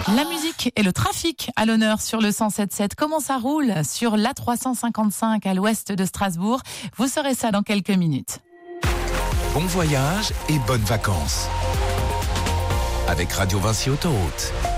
La musique et le trafic à l'honneur sur le 107.7. Comment ça roule sur l'A355 à l'ouest de Strasbourg? Vous saurez ça dans quelques minutes. Bon voyage et bonnes vacances avec Radio Vinci Autoroute.